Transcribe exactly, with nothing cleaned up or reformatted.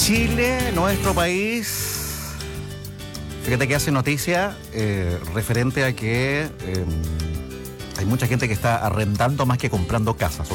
Chile, nuestro país, fíjate que hace noticia eh, referente a que eh, hay mucha gente que está arrendando más que comprando casas.